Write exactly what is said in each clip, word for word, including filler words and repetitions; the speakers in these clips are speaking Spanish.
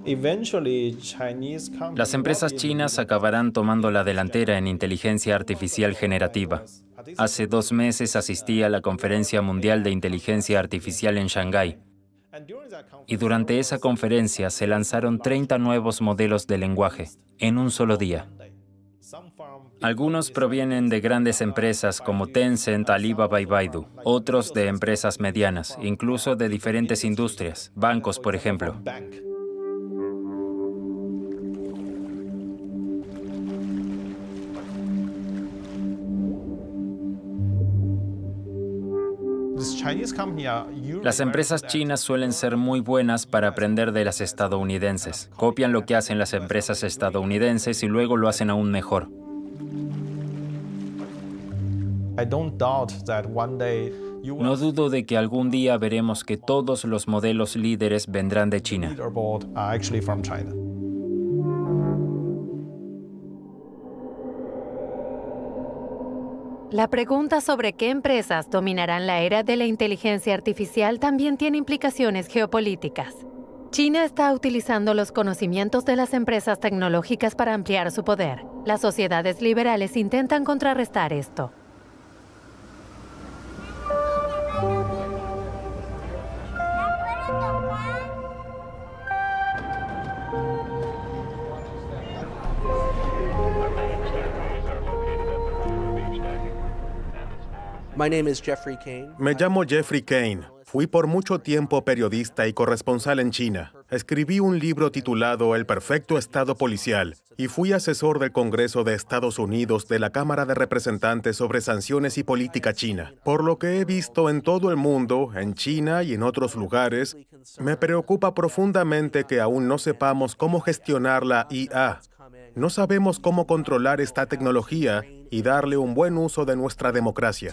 Las empresas chinas acabarán tomando la delantera en inteligencia artificial generativa. Hace dos meses asistí a la Conferencia Mundial de Inteligencia Artificial en Shanghái. Y durante esa conferencia se lanzaron treinta nuevos modelos de lenguaje en un solo día. Algunos provienen de grandes empresas como Tencent, Alibaba y Baidu, otros de empresas medianas, incluso de diferentes industrias, bancos, por ejemplo. Las empresas chinas suelen ser muy buenas para aprender de las estadounidenses. Copian lo que hacen las empresas estadounidenses y luego lo hacen aún mejor. No dudo de que algún día veremos que todos los modelos líderes vendrán de China. La pregunta sobre qué empresas dominarán la era de la inteligencia artificial también tiene implicaciones geopolíticas. China está utilizando los conocimientos de las empresas tecnológicas para ampliar su poder. Las sociedades liberales intentan contrarrestar esto. Me llamo Jeffrey Kane. Fui por mucho tiempo periodista y corresponsal en China. Escribí un libro titulado El perfecto Estado policial y fui asesor del Congreso de Estados Unidos de la Cámara de Representantes sobre sanciones y política china. Por lo que he visto en todo el mundo, en China y en otros lugares, me preocupa profundamente que aún no sepamos cómo gestionar la I A. No sabemos cómo controlar esta tecnología y darle un buen uso de nuestra democracia.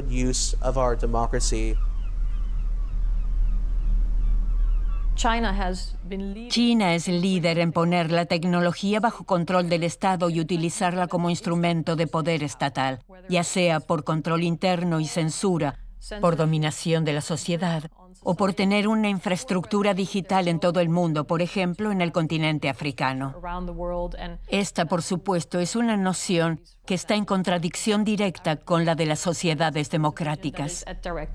China es líder en poner la tecnología bajo control del Estado y utilizarla como instrumento de poder estatal, ya sea por control interno y censura, por dominación de la sociedad, o por tener una infraestructura digital en todo el mundo, por ejemplo, en el continente africano. Esta, por supuesto, es una noción que está en contradicción directa con la de las sociedades democráticas.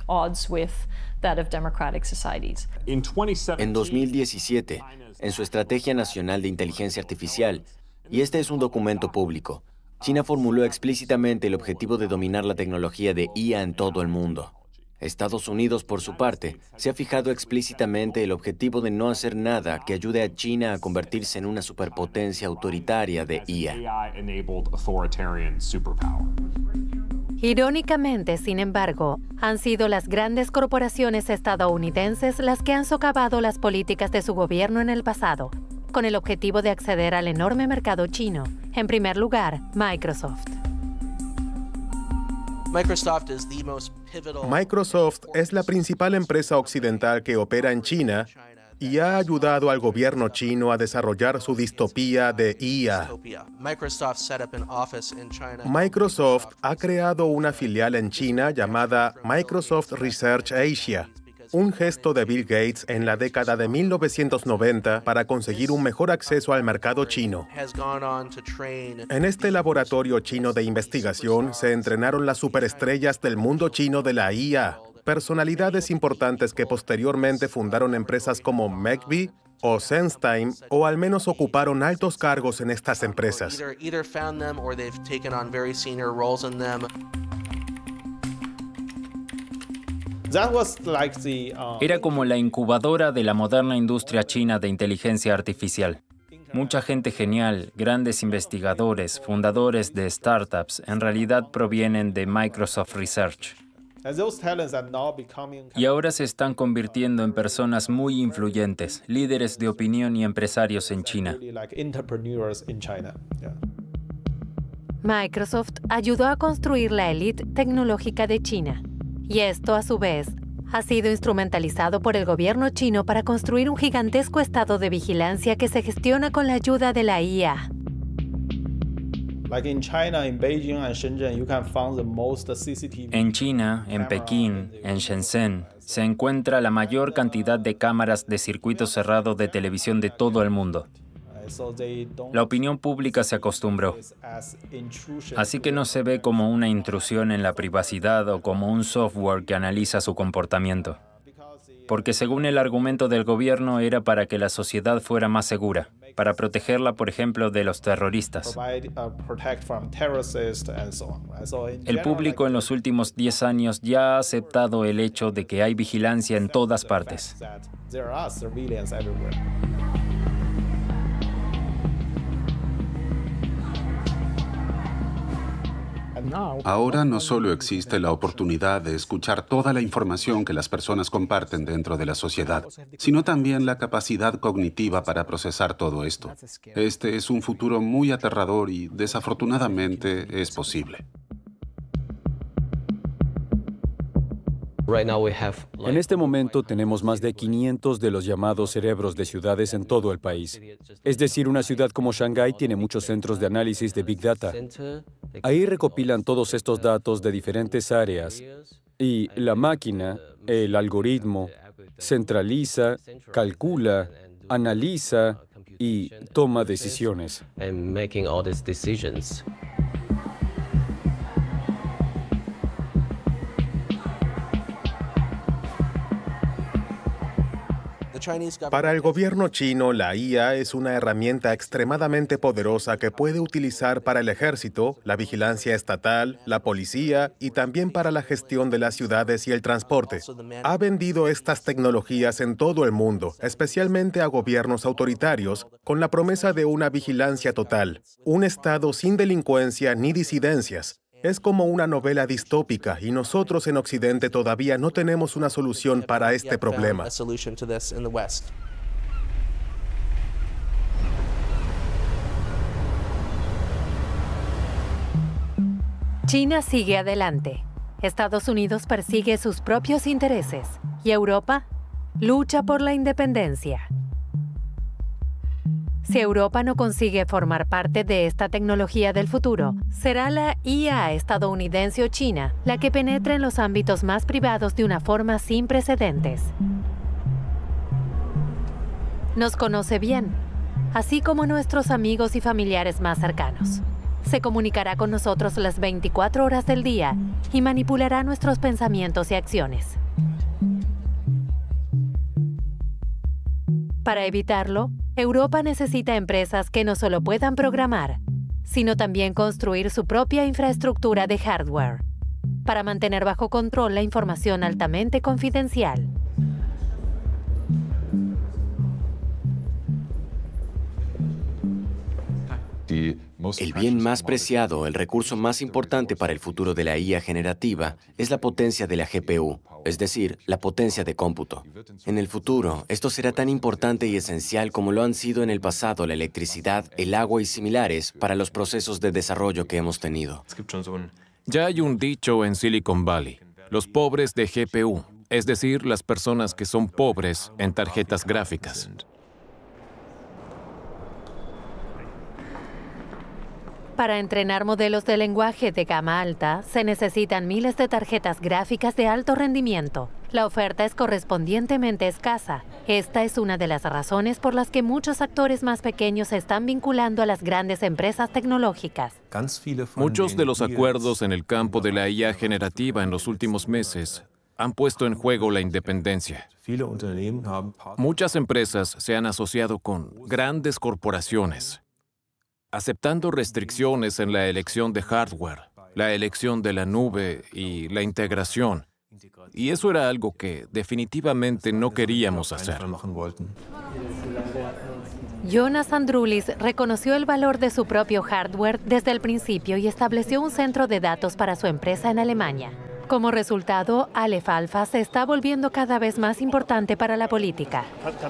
En dos mil diecisiete, en su Estrategia Nacional de Inteligencia Artificial, y este es un documento público, China formuló explícitamente el objetivo de dominar la tecnología de I A en todo el mundo. Estados Unidos, por su parte, se ha fijado explícitamente el objetivo de no hacer nada que ayude a China a convertirse en una superpotencia autoritaria de I A. Irónicamente, sin embargo, han sido las grandes corporaciones estadounidenses las que han socavado las políticas de su gobierno en el pasado, con el objetivo de acceder al enorme mercado chino. En primer lugar, Microsoft. Microsoft es la principal empresa occidental que opera en China y ha ayudado al gobierno chino a desarrollar su distopía de I A. Microsoft ha creado una filial en China llamada Microsoft Research Asia, un gesto de Bill Gates en la década de mil novecientos noventa para conseguir un mejor acceso al mercado chino. En este laboratorio chino de investigación se entrenaron las superestrellas del mundo chino de la I A, personalidades importantes que posteriormente fundaron empresas como Megvii o SenseTime, o al menos ocuparon altos cargos en estas empresas. Era como la incubadora de la moderna industria china de inteligencia artificial. Mucha gente genial, grandes investigadores, fundadores de startups, en realidad provienen de Microsoft Research. Y ahora se están convirtiendo en personas muy influyentes, líderes de opinión y empresarios en China. Microsoft ayudó a construir la élite tecnológica de China. Y esto, a su vez, ha sido instrumentalizado por el gobierno chino para construir un gigantesco estado de vigilancia que se gestiona con la ayuda de la I A. En China, en Pekín, en Shenzhen, se encuentra la mayor cantidad de cámaras de circuito cerrado de televisión de todo el mundo. La opinión pública se acostumbró. Así que no se ve como una intrusión en la privacidad o como un software que analiza su comportamiento. Porque según el argumento del gobierno era para que la sociedad fuera más segura, para protegerla, por ejemplo, de los terroristas. El público en los últimos diez años ya ha aceptado el hecho de que hay vigilancia en todas partes. Ahora no solo existe la oportunidad de escuchar toda la información que las personas comparten dentro de la sociedad, sino también la capacidad cognitiva para procesar todo esto. Este es un futuro muy aterrador y, desafortunadamente, es posible. En este momento tenemos más de quinientos de los llamados cerebros de ciudades en todo el país. Es decir, una ciudad como Shanghái tiene muchos centros de análisis de Big Data. Ahí recopilan todos estos datos de diferentes áreas y la máquina, el algoritmo, centraliza, calcula, analiza y toma decisiones. Para el gobierno chino, la I A es una herramienta extremadamente poderosa que puede utilizar para el ejército, la vigilancia estatal, la policía y también para la gestión de las ciudades y el transporte. Ha vendido estas tecnologías en todo el mundo, especialmente a gobiernos autoritarios, con la promesa de una vigilancia total, un estado sin delincuencia ni disidencias. Es como una novela distópica y nosotros en Occidente todavía no tenemos una solución para este problema. China sigue adelante. Estados Unidos persigue sus propios intereses y Europa lucha por la independencia. Si Europa no consigue formar parte de esta tecnología del futuro, será la I A estadounidense o china la que penetre en los ámbitos más privados de una forma sin precedentes. Nos conoce bien, así como nuestros amigos y familiares más cercanos. Se comunicará con nosotros las veinticuatro horas del día y manipulará nuestros pensamientos y acciones. Para evitarlo, Europa necesita empresas que no solo puedan programar, sino también construir su propia infraestructura de hardware, para mantener bajo control la información altamente confidencial. El bien más preciado, el recurso más importante para el futuro de la I A generativa es la potencia de la G P U, es decir, la potencia de cómputo. En el futuro, esto será tan importante y esencial como lo han sido en el pasado la electricidad, el agua y similares para los procesos de desarrollo que hemos tenido. Ya hay un dicho en Silicon Valley: los pobres de G P U, es decir, las personas que son pobres en tarjetas gráficas. Para entrenar modelos de lenguaje de gama alta, se necesitan miles de tarjetas gráficas de alto rendimiento. La oferta es correspondientemente escasa. Esta es una de las razones por las que muchos actores más pequeños se están vinculando a las grandes empresas tecnológicas. Muchos de los acuerdos en el campo de la I A generativa en los últimos meses han puesto en juego la independencia. Muchas empresas se han asociado con grandes corporaciones, aceptando restricciones en la elección de hardware, la elección de la nube y la integración. Y eso era algo que definitivamente no queríamos hacer. Jonas Andrulis reconoció el valor de su propio hardware desde el principio y estableció un centro de datos para su empresa en Alemania. Como resultado, Aleph Alpha se está volviendo cada vez más importante para la política.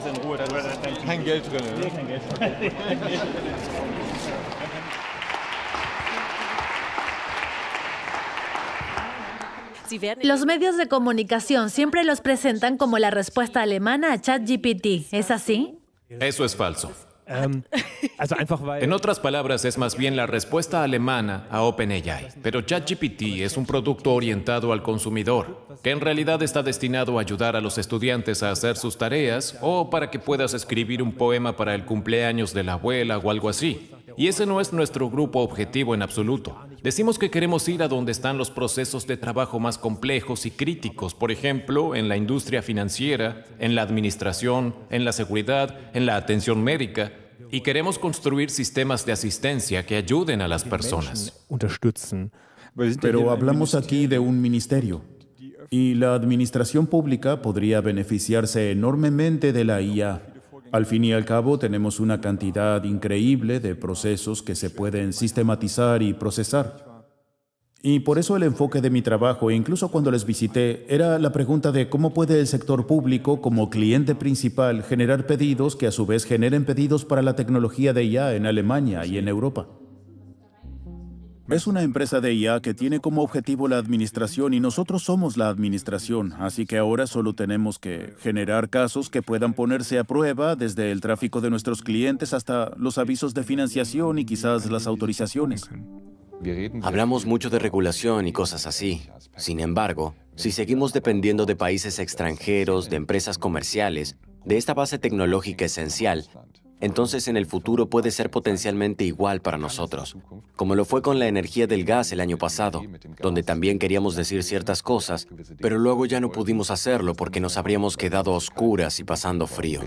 Los medios de comunicación siempre los presentan como la respuesta alemana a ChatGPT. ¿Es así? Eso es falso. En otras palabras, es más bien la respuesta alemana a OpenAI. Pero ChatGPT es un producto orientado al consumidor, que en realidad está destinado a ayudar a los estudiantes a hacer sus tareas o para que puedas escribir un poema para el cumpleaños de la abuela o algo así. Y ese no es nuestro grupo objetivo en absoluto. Decimos que queremos ir a donde están los procesos de trabajo más complejos y críticos, por ejemplo, en la industria financiera, en la administración, en la seguridad, en la atención médica, y queremos construir sistemas de asistencia que ayuden a las personas. Pero hablamos aquí de un ministerio, y la administración pública podría beneficiarse enormemente de la I A. Al fin y al cabo, tenemos una cantidad increíble de procesos que se pueden sistematizar y procesar. Y por eso el enfoque de mi trabajo, incluso cuando les visité, era la pregunta de cómo puede el sector público, como cliente principal, generar pedidos que a su vez generen pedidos para la tecnología de I A en Alemania y en Europa. Es una empresa de I A que tiene como objetivo la administración y nosotros somos la administración, así que ahora solo tenemos que generar casos que puedan ponerse a prueba, desde el tráfico de nuestros clientes hasta los avisos de financiación y quizás las autorizaciones. Hablamos mucho de regulación y cosas así. Sin embargo, si seguimos dependiendo de países extranjeros, de empresas comerciales, de esta base tecnológica esencial, entonces en el futuro puede ser potencialmente igual para nosotros, como lo fue con la energía del gas el año pasado, donde también queríamos decir ciertas cosas, pero luego ya no pudimos hacerlo porque nos habríamos quedado a oscuras y pasando frío.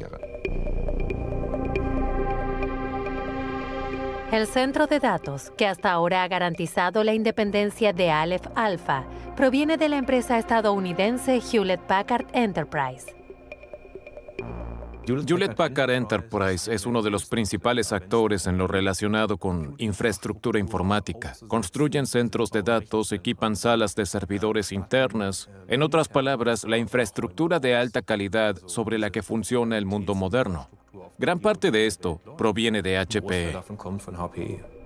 El centro de datos, que hasta ahora ha garantizado la independencia de Aleph Alpha, proviene de la empresa estadounidense Hewlett Packard Enterprise. Hewlett Packard Enterprise es uno de los principales actores en lo relacionado con infraestructura informática. Construyen centros de datos, equipan salas de servidores internas. En otras palabras, la infraestructura de alta calidad sobre la que funciona el mundo moderno. Gran parte de esto proviene de H P E.